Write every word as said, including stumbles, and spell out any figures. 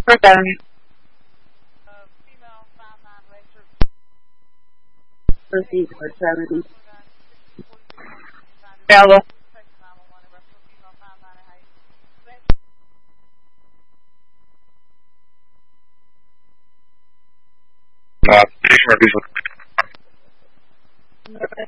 For seventy. Proceed for seventy. Available. Uh, station or diesel.